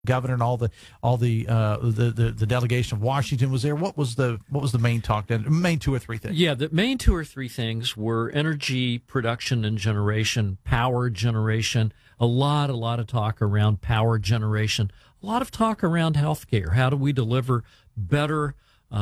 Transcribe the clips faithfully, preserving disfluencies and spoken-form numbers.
governor and all the all the, uh, the the the delegation of Washington was there. What was the what was the main talk then? Main two or three things? Yeah, the main two or three things were energy production and generation, power generation. A lot, a lot of talk around power generation. A lot of talk around healthcare. How do we deliver better,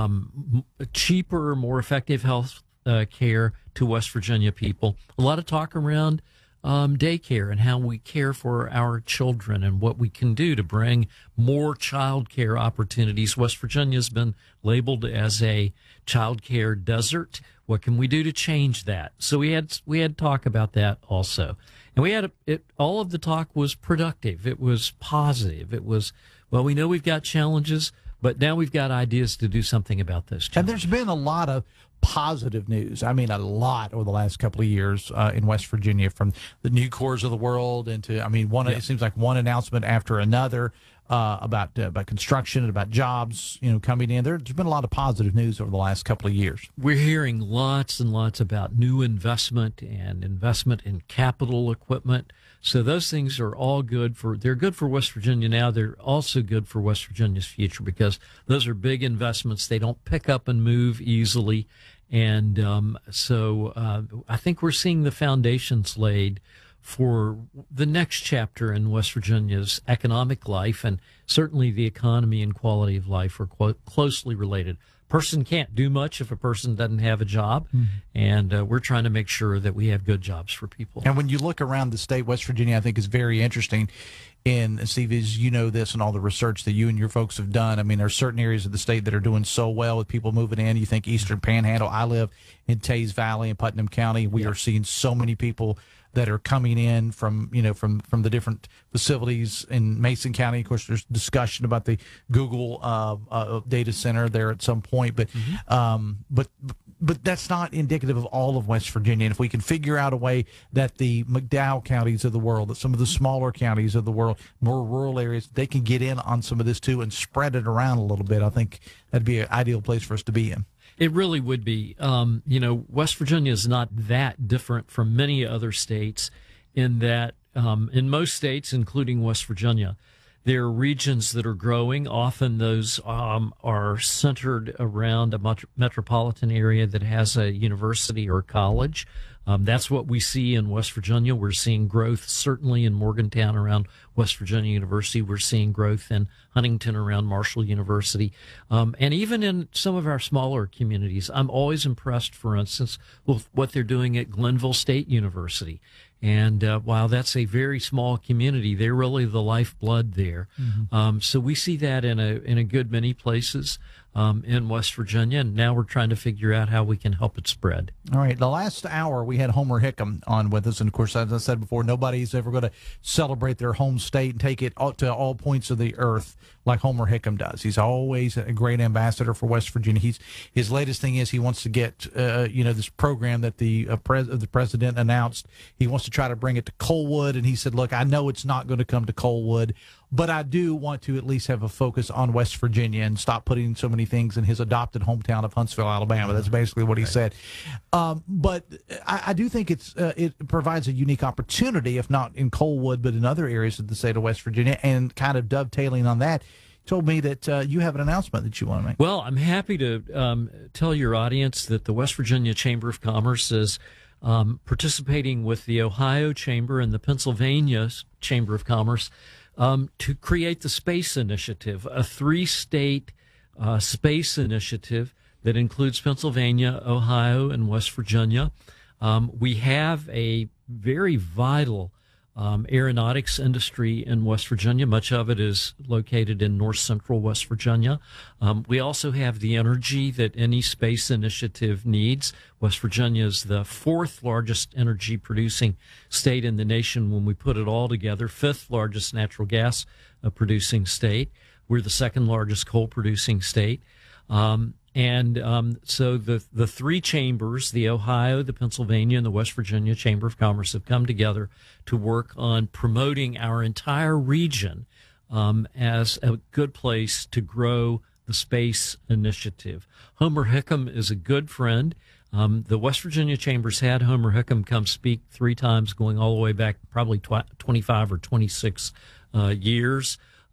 um, cheaper, more effective health uh, care to West Virginia people? A lot of talk around Um, daycare and how we care for our children and what we can do to bring more child care opportunities. West Virginia has been labeled as a child care desert. What can we do to change that? So we had we had talk about that also, and we had a, it. All of the talk was productive. It was positive. It was, well, we know we've got challenges, but now we've got ideas to do something about those challenges. And there's been a lot of positive news. I mean, a lot over the last couple of years uh, in West Virginia, from the Nucors of the world into, I mean, one yeah. it seems like one announcement after another uh, about uh, about construction and about jobs, you know, coming in. There, there's been a lot of positive news over the last couple of years. We're hearing lots and lots about new investment and investment in capital equipment. So those things are all good for, they're good for West Virginia now. They're also good for West Virginia's future because those are big investments. They don't pick up and move easily. And um, so uh, I think we're seeing the foundations laid for the next chapter in West Virginia's economic life, and certainly the economy and quality of life are qu- closely related. Person can't do much if a person doesn't have a job, mm-hmm. and uh, we're trying to make sure that we have good jobs for people. And when you look around the state, West Virginia, I think is very interesting. And Steve, as you know this and all the research that you and your folks have done, I mean, there are certain areas of the state that are doing so well with people moving in. You think Eastern Panhandle. I live in Tays Valley in Putnam County. We yeah. are seeing so many people that are coming in from, you know, from, from the different facilities in Mason County. Of course, there's discussion about the Google uh, uh, data center there at some point, but, mm-hmm. um, but, but that's not indicative of all of West Virginia. And if we can figure out a way that the McDowell counties of the world, that some of the smaller counties of the world, more rural areas, they can get in on some of this too and spread it around a little bit, I think that'd be an ideal place for us to be in. It really would be. Um, you know, West Virginia is not that different from many other states in that um, in most states, including West Virginia, there are regions that are growing. Often those um, are centered around a met- metropolitan area that has a university or college. Um, that's what we see in West Virginia. We're seeing growth certainly in Morgantown around West Virginia University. We're seeing growth in Huntington around Marshall University. Um, and even in some of our smaller communities, I'm always impressed, for instance, with what they're doing at Glenville State University. And uh, while that's a very small community, they're really the lifeblood there. Mm-hmm. Um, so we see that in a in a good many places um, in West Virginia, and now we're trying to figure out how we can help it spread. All right. The last hour, we had Homer Hickam on with us. And, of course, as I said before, nobody's ever going to celebrate their home state and take it all, to all points of the earth like Homer Hickam does. He's always a great ambassador for West Virginia. He's his latest thing is he wants to get, uh, you know, this program that the, uh, pres- the president announced. He wants to try to bring it to Colwood. And he said, look, I know it's not going to come to Colwood, but I do want to at least have a focus on West Virginia and stop putting so many things in his adopted hometown of Huntsville, Alabama. That's basically what he right. said. Um, but I, I do think it's uh, it provides a unique opportunity, if not in Colwood, but in other areas of the state of West Virginia. And kind of dovetailing on that, told me that uh, you have an announcement that you want to make. Well, I'm happy to um, tell your audience that the West Virginia Chamber of Commerce is um, participating with the Ohio Chamber and the Pennsylvania Chamber of Commerce Um, to create the Space Initiative, a three-state uh, space initiative that includes Pennsylvania, Ohio, and West Virginia. Um, we have a very vital um, aeronautics industry in West Virginia. Much of it is located in north central West Virginia. Um, we also have the energy that any space initiative needs. West Virginia is the fourth largest energy producing state in the nation when we put it all together, fifth largest natural gas uh, producing state. We're the second largest coal producing state. Um, and um, so the the three chambers, the Ohio, the Pennsylvania, and the West Virginia Chamber of Commerce, have come together to work on promoting our entire region um, as a good place to grow the space initiative. Homer Hickam is a good friend. Um, the West Virginia Chambers had Homer Hickam come speak three times, going all the way back probably tw- twenty-five or twenty-six uh, years.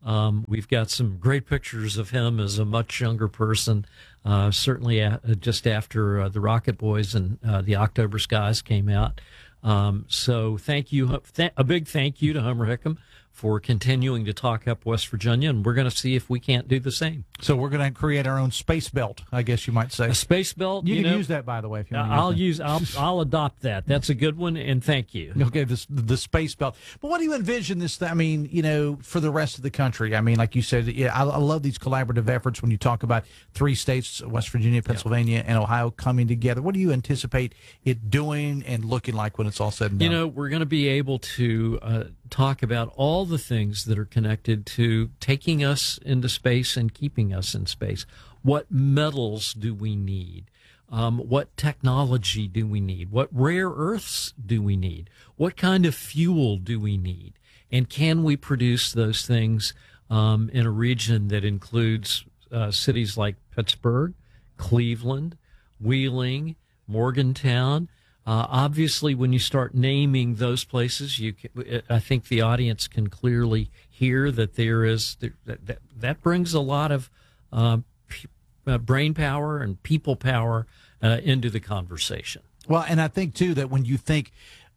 Um, we've got some great pictures of him as a much younger person, uh, certainly a, just after uh, the Rocket Boys and uh, the October Skies came out. Um, so thank you, th- a big thank you to Homer Hickam for continuing to talk up West Virginia, and we're going to see if we can't do the same. So we're going to create our own space belt, I guess you might say. A space belt? You, you can know, use that, by the way, if you want to I'll use, use I'll I'll adopt that. That's a good one, and thank you. Okay, this, the space belt. But what do you envision this, I mean, you know, for the rest of the country? I mean, like you said, yeah, I, I love these collaborative efforts when you talk about three states, West Virginia, Pennsylvania, yeah. and Ohio coming together. What do you anticipate it doing and looking like when it's all said and done? You know, we're going to be able to uh, talk about all the things that are connected to taking us into space and keeping us in space. What metals do we need? Um, what technology do we need? What rare earths do we need? What kind of fuel do we need? And can we produce those things um, in a region that includes uh, cities like Pittsburgh, Cleveland, Wheeling, Morgantown? Uh, obviously, when you start naming those places, you can, I think the audience can clearly hear that there is that that, that brings a lot of uh, p- uh, brain power and people power uh, into the conversation. Well, and I think too that when you think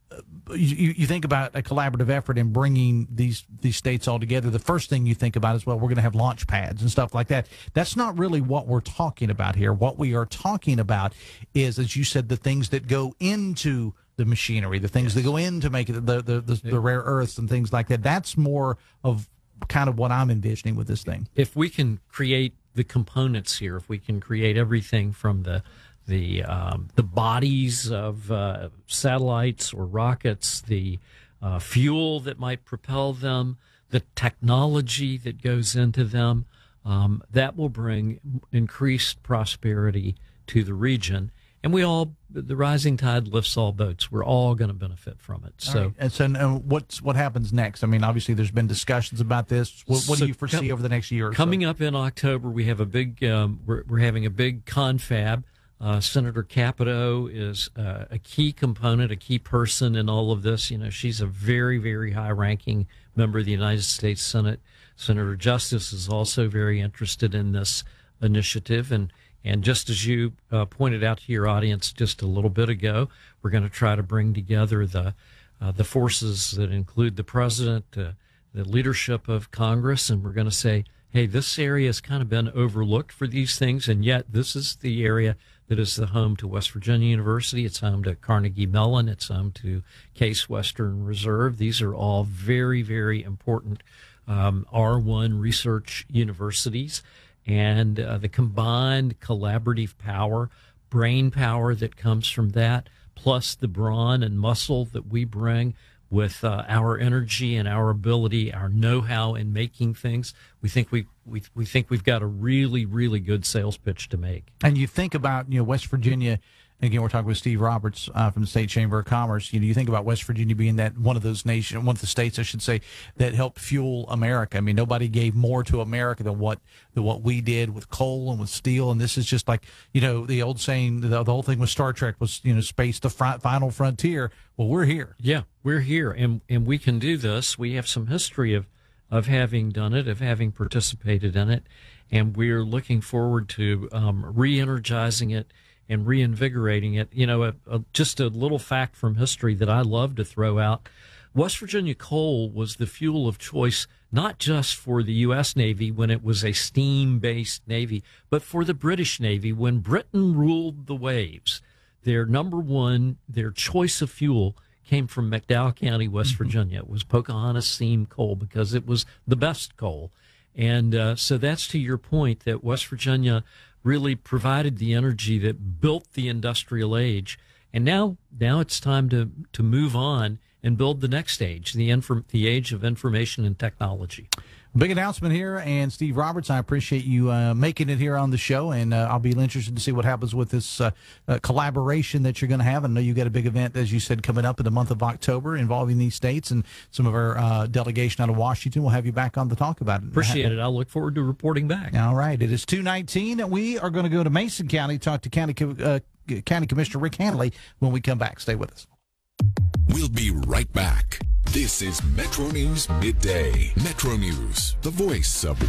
you, you think about a collaborative effort in bringing these these states all together, the first thing you think about is, well, we're going to have launch pads and stuff like that. That's not really what we're talking about here. What we are talking about is, as you said, the things that go into the machinery, the things yes. that go into making the the, the, the rare earths and things like that. That's more of kind of what I'm envisioning with this thing. If we can create the components here, if we can create everything from the the um, the bodies of uh, satellites or rockets, the uh, fuel that might propel them, the technology that goes into them, um, that will bring increased prosperity to the region. And we all, the rising tide lifts all boats. We're all going to benefit from it. So, right. and so and what's what happens next? I mean, obviously, there's been discussions about this. What, what so do you foresee com- over the next year or coming so? Up in October, we have a big. Um, we're, we're having a big confab. Uh, Senator Capito is uh, a key component, a key person in all of this. You know, she's a very, very high-ranking member of the United States Senate. Senator Justice is also very interested in this initiative. And, and just as you uh, pointed out to your audience just a little bit ago, we're going to try to bring together the uh, the forces that include the president, uh, the leadership of Congress, and we're going to say, hey, this area has kind of been overlooked for these things, and yet this is the area that is the home to West Virginia University. It's home to Carnegie Mellon. It's home to Case Western Reserve. These are all very, very important um, R one research universities. And uh, the combined collaborative power, brain power that comes from that, plus the brawn and muscle that we bring with uh, our energy and our ability, our know-how in making things, we think we we we think we've got a really, really good sales pitch to make. And you think about, you know, West Virginia. Again, we're talking with Steve Roberts uh, from the State Chamber of Commerce. You know, you think about West Virginia being that one of those nations, one of the states, I should say, that helped fuel America. I mean, nobody gave more to America than what than what we did with coal and with steel. And this is just like, you know, the old saying, the, the whole thing with Star Trek was, you know, space, the fr- final frontier. Well, we're here. Yeah, we're here, and and we can do this. We have some history of of having done it, of having participated in it, and we're looking forward to um, re-energizing it and reinvigorating it. You know, a, a, just a little fact from history that I love to throw out. West Virginia coal was the fuel of choice, not just for the U S Navy when it was a steam-based Navy, but for the British Navy when Britain ruled the waves. Their number one, their choice of fuel came from McDowell County, West mm-hmm. Virginia. It was Pocahontas steam coal because it was the best coal. And uh, so that's to your point that West Virginia really provided the energy that built the industrial age. And now now it's time to, to move on and build the next age, the infor- the age of information and technology. Big announcement here, and Steve Roberts, I appreciate you uh, making it here on the show, and uh, I'll be interested to see what happens with this uh, uh, collaboration that you're going to have. I know you got a big event, as you said, coming up in the month of October involving these states, and some of our uh, delegation out of Washington. We'll have you back on to talk about it. Appreciate it. I'll look forward to reporting back. All right. It is two nineteen, and we are going to go to Mason County, talk to County, uh, County Commissioner Rick Hanley when we come back. Stay with us. We'll be right back. This is Metro News Midday. Metro News, the voice of